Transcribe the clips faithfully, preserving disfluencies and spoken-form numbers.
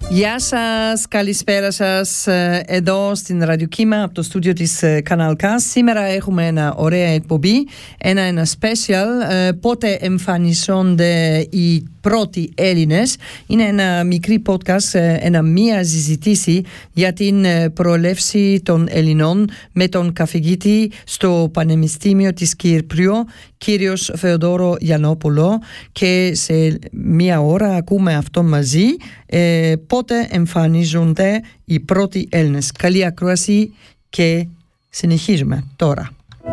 Γεια σας, καλησπέρα σας εδώ στην Ραδιοκύμα από το στούντιο της Kanal K. Σήμερα έχουμε ένα ωραία εκπομπή, ένα, ένα special, πότε εμφανίζονται οι πρώτοι Έλληνες. Είναι ένα μικρή podcast, ένα μία συζήτηση για την προέλευση των Ελληνών με τον καθηγητή στο Πανεπιστήμιο της Κύπρου, κύριος Θεοδόρο Γιαννόπουλο, και σε μία ώρα ακούμε αυτό μαζί. Ε, πότε εμφανίζονται οι πρώτοι Έλληνες. Καλή ακρόαση και συνεχίζουμε τώρα.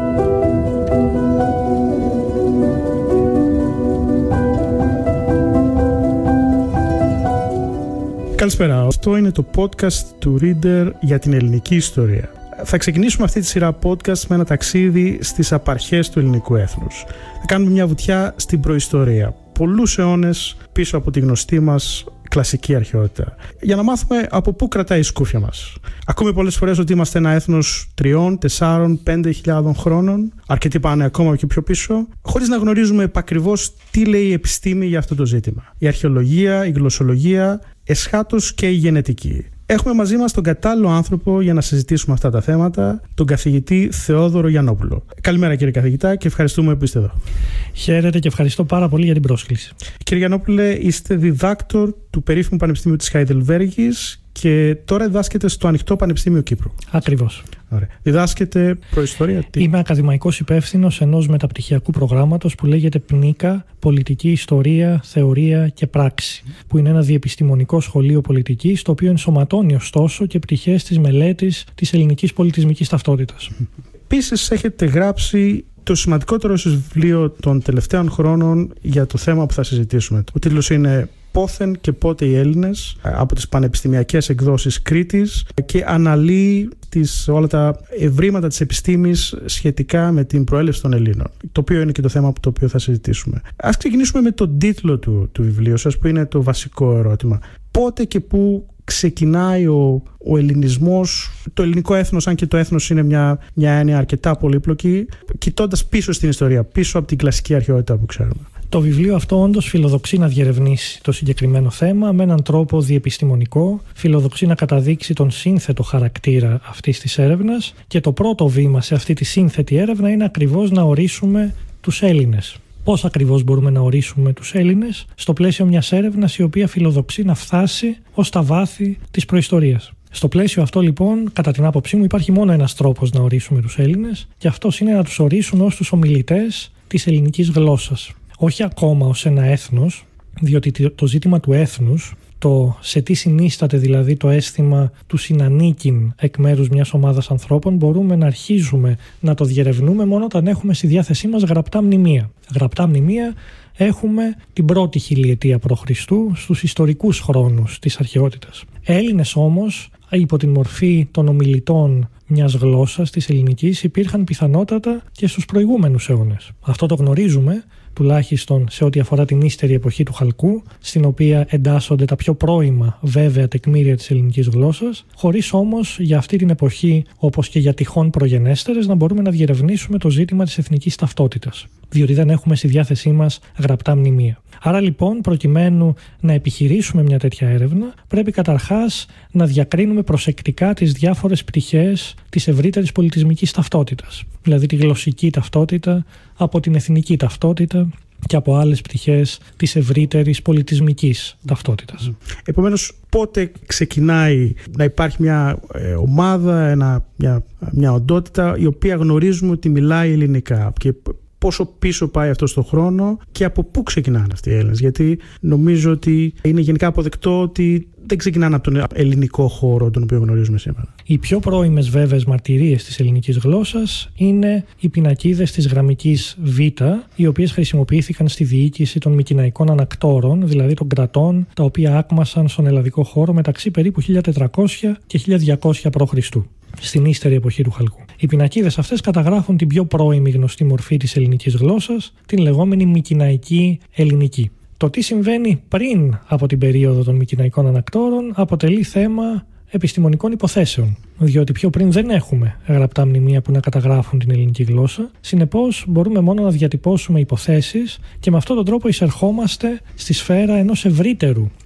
Καλησπέρα. Αυτό είναι το podcast του Reader για την ελληνική ιστορία. Θα ξεκινήσουμε αυτή τη σειρά podcast με ένα ταξίδι στις απαρχές του ελληνικού έθνους. Θα κάνουμε μια βουτιά στην προϊστορία, πολλούς αιώνες πίσω από τη γνωστή μας κλασική αρχαιότητα, για να μάθουμε από πού κρατάει η σκούφια μας. Ακούμε πολλές φορές ότι είμαστε ένα έθνος τριών, τεσσάρων, πέντε χιλιάδων χρόνων, αρκετοί πάνε ακόμα και πιο πίσω, χωρίς να γνωρίζουμε επακριβώς τι λέει η επιστήμη για αυτό το ζήτημα. Η αρχαιολογία, η γλωσσολογία, εσχάτως και η γενετική. Έχουμε μαζί μας τον κατάλληλο άνθρωπο για να συζητήσουμε αυτά τα θέματα, τον καθηγητή Θεόδωρο Γιαννόπουλο. Καλημέρα κύριε καθηγητά και ευχαριστούμε που είστε εδώ. Χαίρετε και ευχαριστώ πάρα πολύ για την πρόσκληση. Κύριε Γιαννόπουλε, είστε διδάκτορ του περίφημου Πανεπιστημίου της Χαϊδελβέργης και τώρα διδάσκετε στο Ανοιχτό Πανεπιστήμιο Κύπρου. Ακριβώς. Ωραία. Διδάσκετε προϊστορία. Τι? Είμαι ακαδημαϊκός υπεύθυνος ενός μεταπτυχιακού προγράμματος που λέγεται πνίκα, Πολιτική Ιστορία, Θεωρία και Πράξη, που είναι ένα διεπιστημονικό σχολείο πολιτικής, το οποίο ενσωματώνει ωστόσο και πτυχές της μελέτης της ελληνικής πολιτισμικής ταυτότητας. Επίσης, έχετε γράψει το σημαντικότερο βιβλίο των τελευταίων χρόνων για το θέμα που θα συζητήσουμε. Ο τίτλος είναι «Πόθεν και πότε οι Έλληνες», από τις πανεπιστημιακές εκδόσεις Κρήτης, και αναλύει τις, όλα τα ευρήματα της επιστήμης σχετικά με την προέλευση των Ελλήνων, το οποίο είναι και το θέμα από το οποίο θα συζητήσουμε. Ας ξεκινήσουμε με τον τίτλο του, του βιβλίου σας, που είναι το βασικό ερώτημα. Πότε και πού ξεκινάει ο, ο ελληνισμός, το ελληνικό έθνος, αν και το έθνος είναι μια, μια έννοια αρκετά πολύπλοκη, κοιτώντας πίσω στην ιστορία, πίσω από την κλασική αρχαιότητα που ξέρουμε. Το βιβλίο αυτό όντως φιλοδοξεί να διερευνήσει το συγκεκριμένο θέμα με έναν τρόπο διεπιστημονικό, φιλοδοξεί να καταδείξει τον σύνθετο χαρακτήρα αυτής της έρευνας, και το πρώτο βήμα σε αυτή τη σύνθετη έρευνα είναι ακριβώς να ορίσουμε τους Έλληνες. Πώς ακριβώς μπορούμε να ορίσουμε τους Έλληνες στο πλαίσιο μιας έρευνας η οποία φιλοδοξεί να φτάσει ως τα βάθη της προϊστορίας. Στο πλαίσιο αυτό, λοιπόν, κατά την άποψή μου, υπάρχει μόνο ένας τρόπος να ορίσουμε τους Έλληνες, και αυτός είναι να τους ορίσουμε ως τους ομιλητές της ελληνικής γλώσσας. Όχι ακόμα ως ένα έθνος, διότι το ζήτημα του έθνους, το σε τι συνίσταται δηλαδή το αίσθημα του συνανίκην εκ μέρους μιας ομάδας ανθρώπων, μπορούμε να αρχίζουμε να το διερευνούμε μόνο όταν έχουμε στη διάθεσή μας γραπτά μνημεία. Γραπτά μνημεία έχουμε την πρώτη χιλιετία π.Χ. στους ιστορικούς χρόνους της αρχαιότητας. Έλληνες όμως, υπό την μορφή των ομιλητών μιας γλώσσας της ελληνικής, υπήρχαν πιθανότατα και στους προηγούμενους αιώνες. Αυτό το γνωρίζουμε τουλάχιστον σε ό,τι αφορά την ύστερη εποχή του Χαλκού, στην οποία εντάσσονται τα πιο πρώιμα βέβαια τεκμήρια της ελληνικής γλώσσας, χωρίς όμως για αυτή την εποχή, όπως και για τυχόν προγενέστερες, να μπορούμε να διερευνήσουμε το ζήτημα της εθνικής ταυτότητας, διότι δεν έχουμε στη διάθεσή μας γραπτά μνημεία. Άρα λοιπόν, προκειμένου να επιχειρήσουμε μια τέτοια έρευνα, πρέπει καταρχάς να διακρίνουμε προσεκτικά τις διάφορες πτυχές της ευρύτερης πολιτισμικής ταυτότητας, δηλαδή τη γλωσσική ταυτότητα από την εθνική ταυτότητα και από άλλες πτυχές της ευρύτερης πολιτισμικής ταυτότητας. Επομένως, πότε ξεκινάει να υπάρχει μια ε, ομάδα, ένα, μια, μια οντότητα η οποία γνωρίζουμε ότι μιλάει ελληνικά, και πόσο πίσω πάει αυτό στον χρόνο και από πού ξεκινάνε αυτοί οι Έλληνες? Γιατί νομίζω ότι είναι γενικά αποδεκτό ότι δεν ξεκινάνε από τον ελληνικό χώρο τον οποίο γνωρίζουμε σήμερα. Οι πιο πρώιμες βέβαιες μαρτυρίες της ελληνικής γλώσσας είναι οι πινακίδες της γραμμικής Β, οι οποίες χρησιμοποιήθηκαν στη διοίκηση των μικηναϊκών ανακτόρων, δηλαδή των κρατών τα οποία άκμασαν στον ελλαδικό χώρο μεταξύ περίπου χίλια τετρακόσια και χίλια διακόσια π.Χ. στην ύστερη εποχή του Χαλκού. Οι πινακίδες αυτές καταγράφουν την πιο πρώιμη γνωστή μορφή της ελληνικής γλώσσας, την λεγόμενη μικηναϊκή ελληνική. Το τι συμβαίνει πριν από την περίοδο των μικηναϊκών ανακτόρων αποτελεί θέμα επιστημονικών υποθέσεων, διότι πιο πριν δεν έχουμε γραπτά μνημεία που να καταγράφουν την ελληνική γλώσσα. Συνεπώς, μπορούμε μόνο να διατυπώσουμε υποθέσεις και με αυτόν τον τρόπο εισερχόμαστε στη σφαίρα ενός ευρύτερου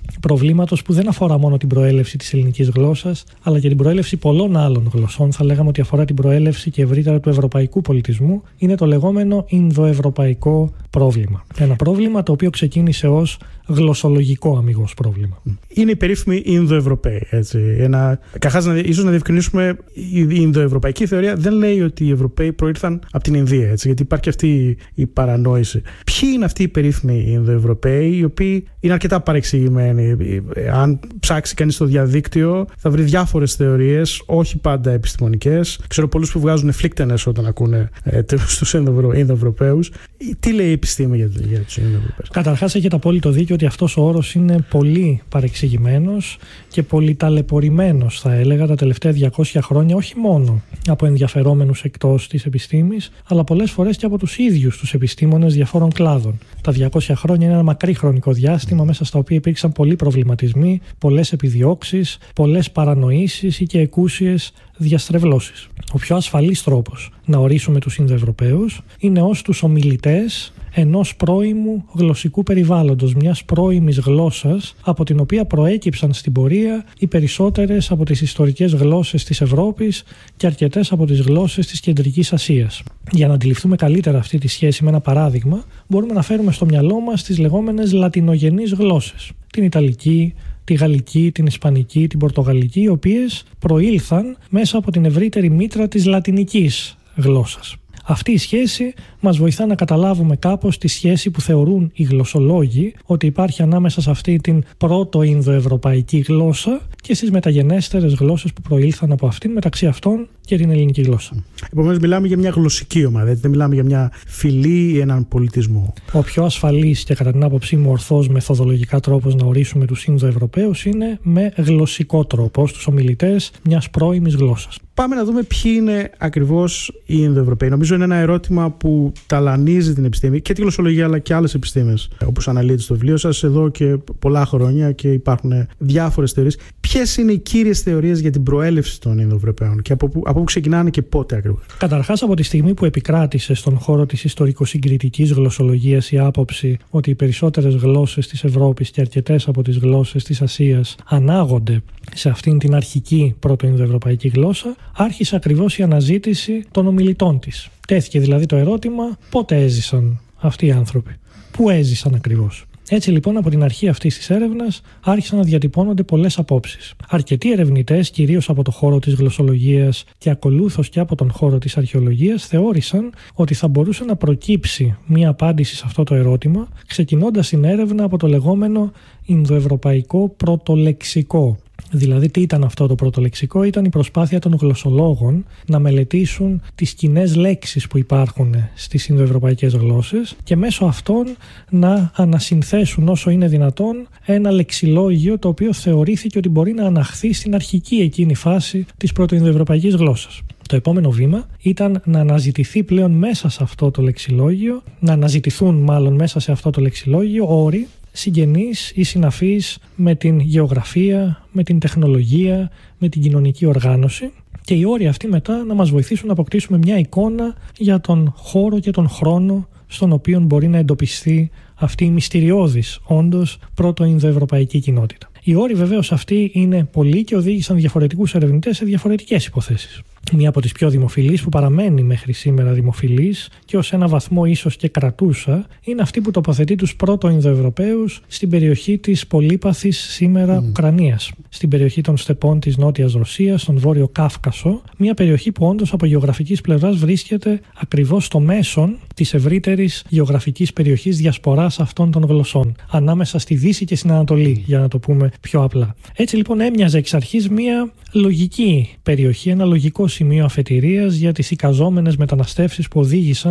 προβλήματος που δεν αφορά μόνο την προέλευση της ελληνικής γλώσσας, αλλά και την προέλευση πολλών άλλων γλωσσών. Θα λέγαμε ότι αφορά την προέλευση και ευρύτερα του ευρωπαϊκού πολιτισμού. Είναι το λεγόμενο Ινδοευρωπαϊκό πρόβλημα. Ένα πρόβλημα το οποίο ξεκίνησε ως γλωσσολογικό αμιγώς πρόβλημα. Είναι οι περίφημοι Ινδοευρωπαίοι. Καταρχάς, ίσως να διευκρινίσουμε, η Ινδοευρωπαϊκή θεωρία δεν λέει ότι οι Ευρωπαίοι προήλθαν από την Ινδία, έτσι, γιατί υπάρχει αυτή η παρανόηση. Ποιοι είναι αυτοί οι περίφημοι Ινδοευρωπαίοι, οι οποίοι είναι αρκετά παρεξηγημένοι? Αν ψάξει κανείς στο διαδίκτυο, θα βρει διάφορες θεωρίες, όχι πάντα επιστημονικές. Ξέρω πολλούς που βγάζουν φλίκτενες όταν ακούνε ε, τους Ινδοευρωπαίους. Τι λέει η επιστήμη για, για τους Ινδοευρωπαίους? Καταρχάς, έχετε απόλυτο δίκιο ότι αυτός ο όρος είναι πολύ παρεξηγημένος και πολύ ταλαιπωρημένος, θα έλεγα, τα τελευταία διακόσια χρόνια, όχι μόνο από ενδιαφερόμενους εκτός της επιστήμης, αλλά πολλές φορές και από τους ίδιους τους επιστήμονες διαφόρων κλάδων. Τα διακόσια χρόνια είναι ένα μακρύ χρονικό διάστημα μέσα στα οποία υπήρξαν πολλοί προβληματισμοί, πολλές επιδιώξεις, πολλές παρανοήσεις ή και εκούσιες διαστρεβλώσεις. Ο πιο ασφαλής τρόπος να ορίσουμε τους Ινδοευρωπαίους είναι ως τους ομιλητές ενός πρώιμου γλωσσικού περιβάλλοντος, μιας πρώιμης γλώσσας από την οποία προέκυψαν στην πορεία οι περισσότερες από τις ιστορικές γλώσσες της Ευρώπης και αρκετές από τις γλώσσες της Κεντρικής Ασίας. Για να αντιληφθούμε καλύτερα αυτή τη σχέση με ένα παράδειγμα, μπορούμε να φέρουμε στο μυαλό μας τις λεγόμενες λατινογενείς γλώσσες. Την Ιταλική, τη Γαλλική, την Ισπανική, την Πορτογαλική, οι οποίες προήλθαν μέσα από την ευρύτερη μήτρα της λατινικής γλώσσας. Αυτή η σχέση μας βοηθά να καταλάβουμε κάπως τη σχέση που θεωρούν οι γλωσσολόγοι ότι υπάρχει ανάμεσα σε αυτή την πρώτο Ινδοευρωπαϊκή γλώσσα και στις μεταγενέστερες γλώσσες που προήλθαν από αυτήν, μεταξύ αυτών και την ελληνική γλώσσα. Επομένως, μιλάμε για μια γλωσσική ομάδα, δεν μιλάμε για μια φυλή ή έναν πολιτισμό. Ο πιο ασφαλής και κατά την άποψή μου ορθός μεθοδολογικά τρόπος να ορίσουμε τους Ινδοευρωπαίους είναι με γλωσσικό τρόπο, ως τους ομιλητές μιας πρώιμης γλώσσας. Πάμε να δούμε ποιοι είναι ακριβώς οι Ινδοευρωπαίοι. Νομίζω είναι ένα ερώτημα που ταλανίζει την επιστήμη και τη γλωσσολογία αλλά και άλλες επιστήμες, όπως αναλύεται στο βιβλίο σας εδώ και πολλά χρόνια και υπάρχουν διάφορες θεωρίες. Ποιες είναι οι κύριες θεωρίες για την προέλευση των Ινδοευρωπαίων και από πού, από πού ξεκινάνε και πότε ακριβώς? Καταρχάς, από τη στιγμή που επικράτησε στον χώρο της ιστορικοσυγκριτικής γλωσσολογίας η άποψη ότι οι περισσότερες γλώσσες της Ευρώπης και αρκετές από τις γλώσσες της Ασίας ανάγονται σε αυτήν την αρχική πρωτοϊνδοευρωπαϊκή γλώσσα, άρχισε ακριβώς η αναζήτηση των ομιλητών της. Τέθηκε δηλαδή το ερώτημα πότε έζησαν αυτοί οι άνθρωποι, πού έζησαν ακριβώς. Έτσι λοιπόν, από την αρχή αυτής της έρευνας άρχισαν να διατυπώνονται πολλές απόψεις. Αρκετοί ερευνητές, κυρίως από το χώρο της γλωσσολογίας και ακολούθως και από τον χώρο της αρχαιολογίας, θεώρησαν ότι θα μπορούσε να προκύψει μία απάντηση σε αυτό το ερώτημα, ξεκινώντας την έρευνα από το λεγόμενο Ινδοευρωπαϊκό πρωτολεξικό. Δηλαδή, τι ήταν αυτό το πρωτολεξικό? Ήταν η προσπάθεια των γλωσσολόγων να μελετήσουν τις κοινές λέξεις που υπάρχουν στις ινδοευρωπαϊκές γλώσσες και μέσω αυτών να ανασυνθέσουν όσο είναι δυνατόν ένα λεξιλόγιο το οποίο θεωρήθηκε ότι μπορεί να αναχθεί στην αρχική εκείνη φάση της πρωτοϊνδοευρωπαϊκής γλώσσας. Το επόμενο βήμα ήταν να αναζητηθεί πλέον μέσα σε αυτό το λεξιλόγιο, να αναζητηθούν μάλλον μέσα σε αυτό το λεξιλόγιο όροι συγγενείς ή συναφείς με την γεωγραφία, με την τεχνολογία, με την κοινωνική οργάνωση και οι όροι αυτοί μετά να μας βοηθήσουν να αποκτήσουμε μια εικόνα για τον χώρο και τον χρόνο στον οποίο μπορεί να εντοπιστεί αυτή η μυστηριώδης όντως πρωτοϊνδοευρωπαϊκή κοινότητα. Οι όροι βεβαίως αυτοί είναι πολλοί και οδήγησαν διαφορετικούς ερευνητές σε διαφορετικές υποθέσεις. Μία από τις πιο δημοφιλείς, που παραμένει μέχρι σήμερα δημοφιλής και ως ένα βαθμό ίσως και κρατούσα, είναι αυτή που τοποθετεί τους πρωτοϊνδοευρωπαίους στην περιοχή της πολύπαθης σήμερα mm. Ουκρανίας, στην περιοχή των στεπών της Νότιας Ρωσίας, στον Βόρειο Κάφκασο, μια περιοχή που όντως από γεωγραφικής πλευράς βρίσκεται ακριβώς στο μέσον της ευρύτερης γεωγραφικής περιοχής διασποράς αυτών των γλωσσών, ανάμεσα στη Δύση και στην Ανατολή, για να το πούμε πιο απλά. Έτσι λοιπόν έμοιαζε εξ αρχής μια λογική περιοχή, ένα λογικό σημείο αφετηρίας για τις εικαζόμενες μεταναστεύσεις που οδήγησαν